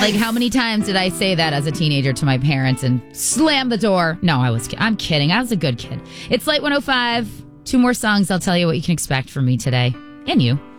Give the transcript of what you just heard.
Like, how many times did I say that as a teenager to my parents and slam the door? No, I'm kidding. I was a good kid. It's Light 105. 2 more songs. I'll tell you what you can expect from me today. And you.